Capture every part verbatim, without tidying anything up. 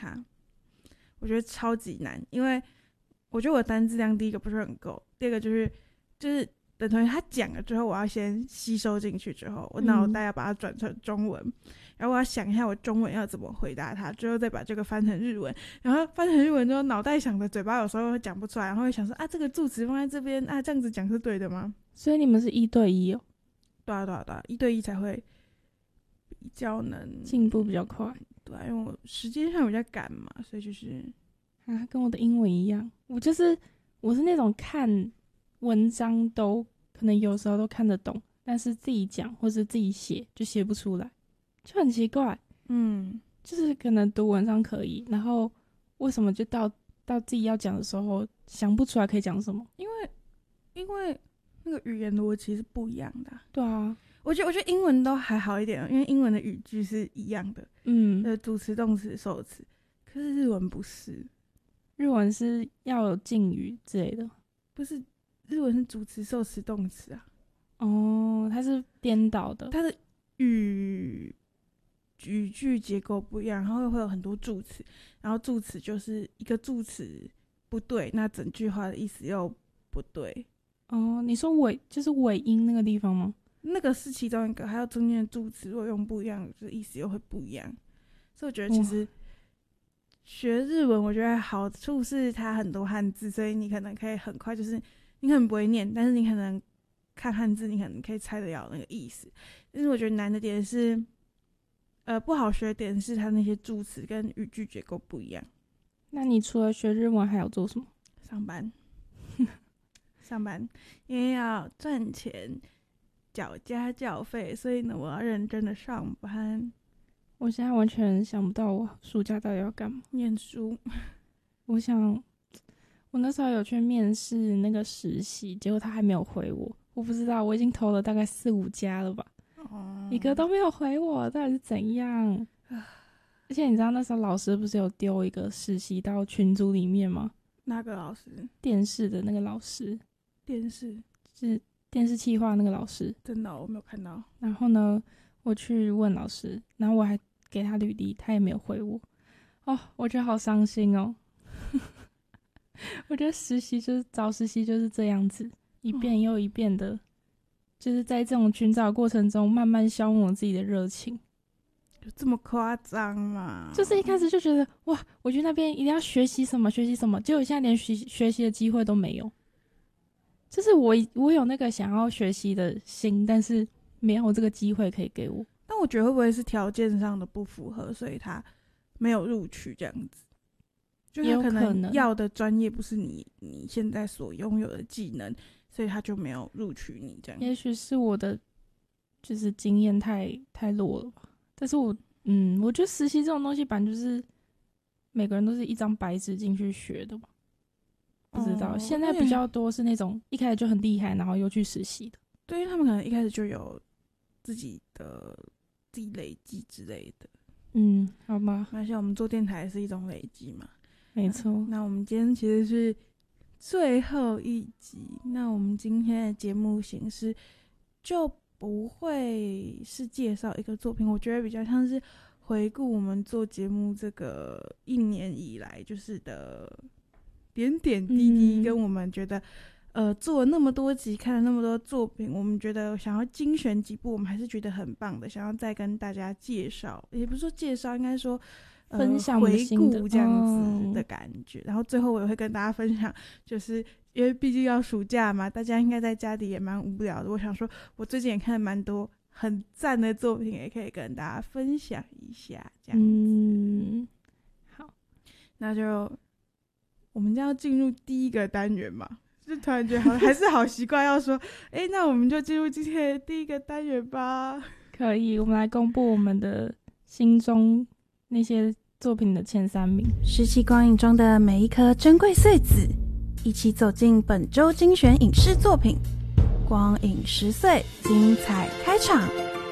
它，我觉得超级难，因为我觉得我的单字量第一个不是很够，第二个就是就是等同于他讲了之后，我要先吸收进去之后，我脑袋要把它转成中文、嗯，然后我要想一下我中文要怎么回答他，之后再把这个翻成日文，然后翻成日文之后，脑袋想的嘴巴有时候会讲不出来，然后会想说啊，这个助词放在这边啊，这样子讲是对的吗？ 所以你们是一对一哦？ 对啊对啊对啊，一对一才会比较能进步比较快。 对啊，因为我时间上比较赶嘛，所以就是啊，跟我的英文一样，我就是我是那种看文章都可能有时候都看得懂，但是自己讲或是自己写就写不出来，就很奇怪。 嗯， 就是可能读文章可以，然后为什么就到到自己要讲的时候想不出来可以讲什么？ 因为因为那个语言逻辑是不一样的、啊。 对啊， 我觉得我觉得英文都还好一点，因为英文的语句是一样的， 嗯， 呃，主词、动词、受词，可是日文不是， 日文是要有敬语之类的， 不是。日文是主词、受词、动词啊。 哦，它是颠倒的， 它的语语句结构不一样，然后会有很多助词，然后助词就是一个助词不对，那整句话的意思又不对。 哦，你说尾就是尾音那个地方吗？ 那个是其中一个，还有中间的助词如果用不一样，就意思又会不一样。所以我觉得其实学日文，我觉得好处是它很多汉字，所以你可能可以很快就是。你可能不会念，但是你可能看汉字，你可能可以猜得了那个意思。但是我觉得难的点是，呃，不好学的点是它那些助词跟语句结构不一样。 那你除了学日文还有做什么？ 上班，上班，因为要赚钱，缴家教费，所以呢，我要认真的上班。 我现在完全想不到我暑假到底要干嘛。 念书。 我想。我那时候有去面试那个实习，结果他还没有回我，我不知道，我已经投了大概四五家了吧、嗯、一个都没有回我，到底是怎样？而且你知道那时候老师不是有丢一个实习到群组里面吗？ 哪个老师？ 电视的那个老师。 电视是电视企划那个老师。 真的、哦、我没有看到。 然后呢我去问老师，然后我还给他履历，他也没有回我。哦，我觉得好伤心哦。我觉得实习就是找实习就是这样子，一遍又一遍的、哦、就是在这种寻找过程中慢慢消磨自己的热情。 有这么夸张吗？ 就是一开始就觉得哇，我去那边一定要学习什么学习什么，结果现在连学学习的机会都没有。就是我我有那个想要学习的心，但是没有这个机会可以给我。 但我觉得会不会是条件上的不符合，所以他没有录取这样子？就他可能要的专业不是你你现在所拥有的技能，所以他就没有录取你这样。 也许是我的就是经验太太弱了吧。但是我嗯，我觉得实习这种东西本来就是每个人都是一张白纸进去学的吧。不知道、哦、现在比较多是那种一开始就很厉害，然后又去实习的。 对，因为他们可能一开始就有自己的自己累积之类的。 嗯，好吧。 那像我们做电台是一种累积嘛。 没错、 嗯。那我们今天其实是最后一集，那我们今天的节目形式就不会是介绍一个作品，我觉得比较像是回顾我们做节目这个一年以来就是的点点滴滴，跟我们觉得、嗯、呃做了那么多集，看了那么多作品，我们觉得想要精选几部我们还是觉得很棒的，想要再跟大家介绍，也不是说介绍，应该说呃、 分享回顾这样子的感觉、嗯、然后最后我也会跟大家分享，就是因为毕竟要暑假嘛，大家应该在家里也蛮无聊的，我想说我最近也看了蛮多很赞的作品，也可以跟大家分享一下这样子。 嗯，好， 那就我们将要进入第一个单元嘛，就突然觉得好还是好习惯要说哎、欸，那我们就进入今天的第一个单元吧。 可以，我们来公布我们的心中那些作品的前三名， 拾起光影中的每一颗珍贵碎子，一起走进本周精选影视作品，光影十岁，精彩开场。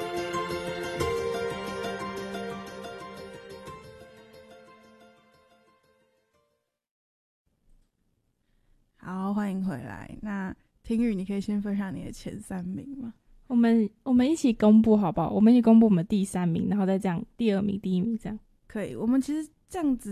好，欢迎回来。那婷宇，你可以先分享你的前三名吗？ 我们我们一起公布好不好？我们一起公布我们第三名，然后再这样第二名、第一名这样。 可以，我们其实这样子